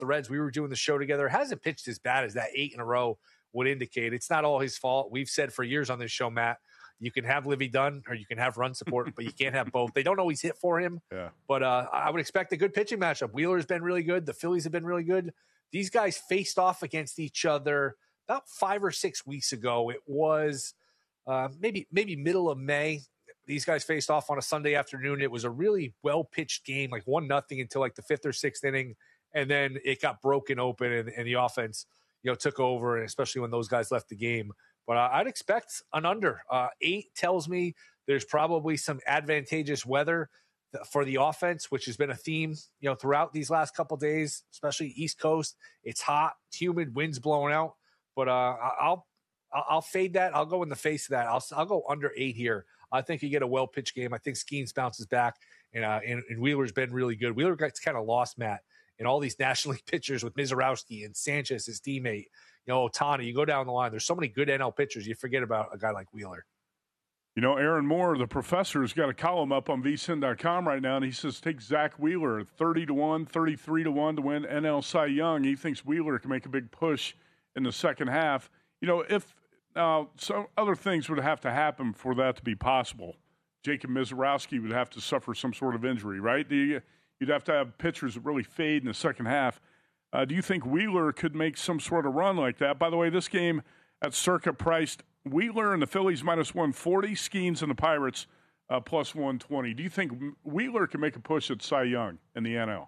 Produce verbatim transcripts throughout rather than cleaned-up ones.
the Reds. We were doing the show together. Hasn't pitched as bad as that eight in a row would indicate. It's not all his fault. We've said for years on this show, Matt, you can have Livy Dunn or you can have run support, but you can't have both. They don't always hit for him. Yeah. But uh, I would expect a good pitching matchup. Wheeler's been really good. The Phillies have been really good. These guys faced off against each other about five or six weeks ago. It was uh, maybe maybe middle of May. These guys faced off on a Sunday afternoon. It was a really well-pitched game, like one nothing until like the fifth or sixth inning, and then it got broken open, and, and the offense, you know, took over, and especially when those guys left the game. But uh, I'd expect an under. Uh, eight tells me there's probably some advantageous weather for the offense, which has been a theme, you know, throughout these last couple of days, especially East Coast. It's hot, it's humid, winds blowing out. But uh, I'll I'll fade that. I'll go in the face of that. I'll I'll go under eight here. I think you get a well-pitched game. I think Skeens bounces back, and, uh, and, and Wheeler's been really good. Wheeler gets kind of lost, Matt, in all these National League pitchers with Mizorowski and Sanchez, his teammate. You know, Ohtani, you go down the line. There's so many good N L pitchers. You forget about a guy like Wheeler. You know, Aaron Moore, the professor, has got a column up on V S I N dot com right now, and he says take Zach Wheeler, thirty to one, thirty-three to one to win N L Cy Young. He thinks Wheeler can make a big push in the second half. You know, if uh, some other things would have to happen for that to be possible. Jacob Mizorowski would have to suffer some sort of injury, right? You'd have to have pitchers that really fade in the second half. Uh, do you think Wheeler could make some sort of run like that? By the way, this game at Circa priced Wheeler and the Phillies minus one forty, Skeens and the Pirates uh, plus one twenty. Do you think Wheeler can make a push at Cy Young in the N L?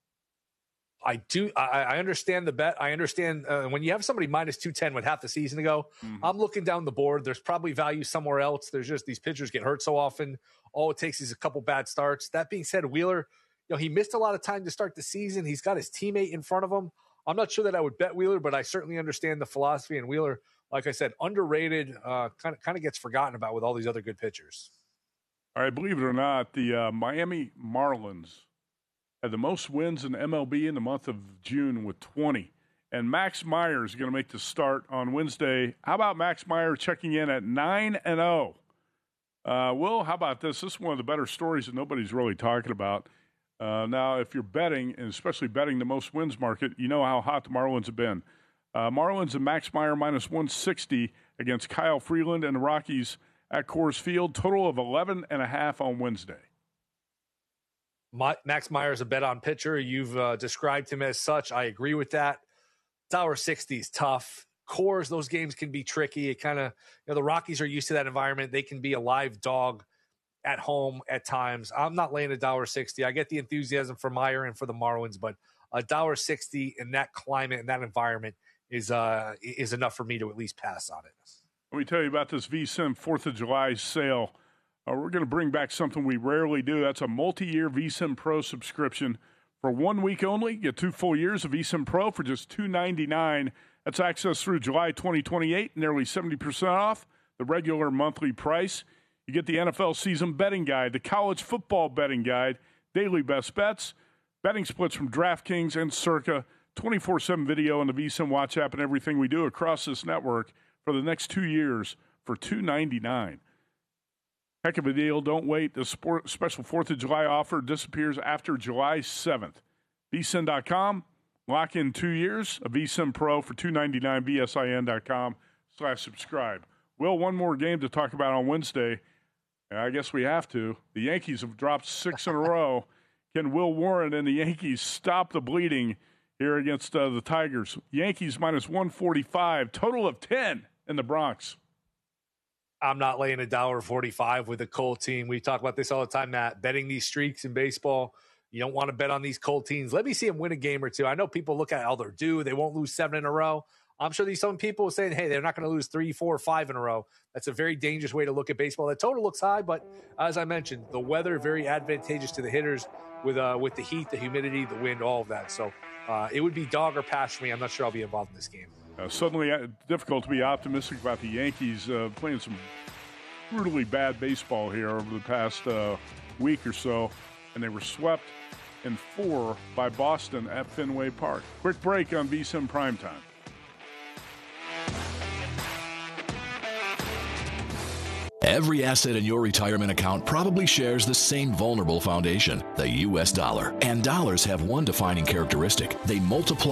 I do. I, I understand the bet. I understand uh, when you have somebody minus two ten with half the season to go, mm-hmm. I'm looking down the board. There's probably value somewhere else. There's just these pitchers get hurt so often. All it takes is a couple bad starts. That being said, Wheeler, you know, he missed a lot of time to start the season. He's got his teammate in front of him. I'm not sure that I would bet Wheeler, but I certainly understand the philosophy. And Wheeler, like I said, underrated, uh, kind of kind of gets forgotten about with all these other good pitchers. All right, believe it or not, the uh, Miami Marlins had the most wins in M L B in the month of June with twenty. And Max Meyer is going to make the start on Wednesday. How about Max Meyer checking in at nine and oh? Uh, Will, how about this? This is one of the better stories that nobody's really talking about. Uh, now, if you're betting, and especially betting the most wins market, you know how hot the Marlins have been. Uh, Marlins and Max Meyer minus one sixty against Kyle Freeland and the Rockies at Coors Field. Total of eleven and a half on Wednesday. My, Max Meyer is a bet on pitcher. You've uh, described him as such. I agree with that. one dollar sixty is tough. Coors, those games can be tricky. It kind of, you know, the Rockies are used to that environment. They can be a live dog at home at times. I'm not laying one dollar sixty. I get the enthusiasm for Meyer and for the Marlins, but one dollar sixty in that climate and that environment is uh, is enough for me to at least pass on it. Let me tell you about this V S I N fourth of July sale. Uh, we're going to bring back something we rarely do. That's a multi-year V S I N Pro subscription. For one week only, get two full years of V S I N Pro for just two ninety-nine. That's access through July twenty twenty-eight, nearly seventy percent off the regular monthly price. You get the N F L season betting guide, the college football betting guide, daily best bets, betting splits from DraftKings and Circa, twenty-four seven video on the V S I N Watch app, and everything we do across this network for the next two years for two ninety-nine. Heck of a deal. Don't wait. The sport, special fourth of July offer disappears after July seventh. V S I N dot com. Lock in two years of V S I N Pro for two ninety-nine. V S I N dot com slash subscribe. Will, one more game to talk about on Wednesday. I guess we have to. The Yankees have dropped six in a row. Can Will Warren and the Yankees stop the bleeding here against uh, the Tigers? Yankees minus one forty-five. Total of ten in the Bronx. I'm not laying one dollar forty-five with a cold team. We talk about this all the time, Matt. Betting these streaks in baseball, you don't want to bet on these cold teams. Let me see them win a game or two. I know people look at how they're due. They won't lose seven in a row. I'm sure these some people are saying, hey, they're not going to lose three, four, five in a row. That's a very dangerous way to look at baseball. The total looks high, but as I mentioned, the weather very advantageous to the hitters with uh, with the heat, the humidity, the wind, all of that. So uh, it would be dog or pass for me. I'm not sure I'll be involved in this game. Uh, suddenly uh, difficult to be optimistic about the Yankees uh, playing some brutally bad baseball here over the past uh, week or so, and they were swept in four by Boston at Fenway Park. Quick break on V S I N Primetime. Every asset in your retirement account probably shares the same vulnerable foundation, the U S dollar. And dollars have one defining characteristic. They multiply